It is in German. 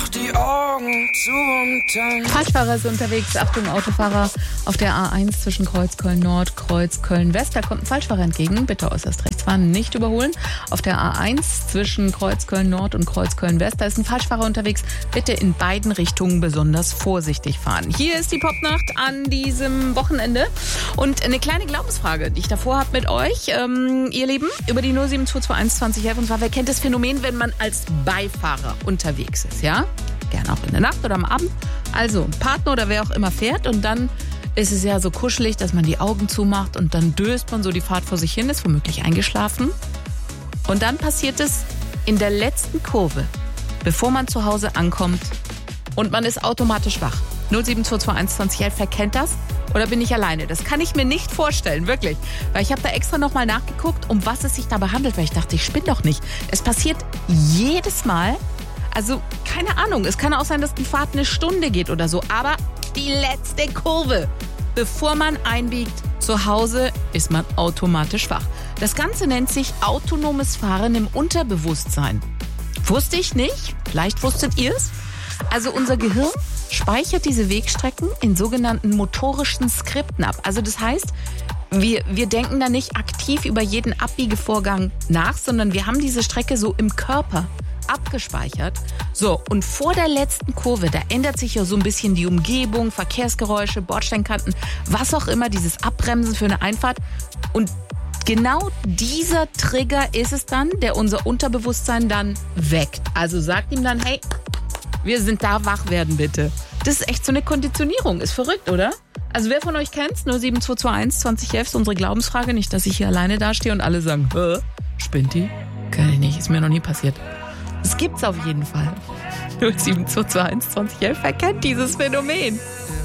mach die Augen zu und dann... Falschfahrer ist unterwegs. Achtung, Autofahrer auf der A1 zwischen Kreuzköln-Nord, Kreuzköln-West. Da kommt ein Falschfahrer entgegen. Bitte äußerst rechts fahren, nicht überholen. Auf der A1 zwischen Kreuzköln-Nord und Kreuzköln-West. Da ist ein Falschfahrer unterwegs. Bitte in beiden Richtungen besonders vorsichtig fahren. Hier ist die Popnacht an diesem Wochenende. Und eine kleine Glaubensfrage, die ich davor habe mit euch, ihr Lieben, über die 07221 2011. Und zwar, wer kennt das Phänomen, wenn man als Beifahrer unterwegs ist, ja? Gerne auch in der Nacht oder am Abend. Also Partner oder wer auch immer fährt und dann ist es ja so kuschelig, dass man die Augen zumacht und dann döst man so die Fahrt vor sich hin, ist womöglich eingeschlafen. Und dann passiert es in der letzten Kurve, bevor man zu Hause ankommt und man ist automatisch wach. 07221 2011, wer kennt das? Oder bin ich alleine? Das kann ich mir nicht vorstellen, wirklich. Weil ich habe da extra nochmal nachgeguckt, um was es sich dabei handelt, weil ich dachte, ich spinne doch nicht. Es passiert jedes Mal. Also, keine Ahnung, es kann auch sein, dass die Fahrt eine Stunde geht oder so, aber die letzte Kurve, bevor man einbiegt zu Hause, ist man automatisch wach. Das Ganze nennt sich autonomes Fahren im Unterbewusstsein. Wusste ich nicht, vielleicht wusstet ihr es. Also unser Gehirn speichert diese Wegstrecken in sogenannten motorischen Skripten ab. Also das heißt, wir denken da nicht aktiv über jeden Abbiegevorgang nach, sondern wir haben diese Strecke so im Körper abgespeichert. So, und vor der letzten Kurve, da ändert sich ja so ein bisschen die Umgebung, Verkehrsgeräusche, Bordsteinkanten, was auch immer, dieses Abbremsen für eine Einfahrt. Und genau dieser Trigger ist es dann, der unser Unterbewusstsein dann weckt. Also sagt ihm dann, hey, wir sind da, wach werden bitte. Das ist echt so eine Konditionierung. Ist verrückt, oder? Also wer von euch kennt's? 07221 2011 ist unsere Glaubensfrage. Nicht, dass ich hier alleine dastehe und alle sagen, spinnt die? Kann ich nicht, ist mir noch nie passiert. Das gibt's auf jeden Fall. 07221 2011, wer kennt dieses Phänomen?